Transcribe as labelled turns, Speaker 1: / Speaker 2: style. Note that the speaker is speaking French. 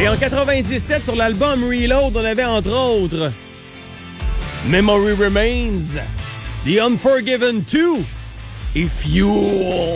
Speaker 1: Et en 97, sur l'album Reload, on avait entre autres Memory Remains, The Unforgiven 2 et Fuel.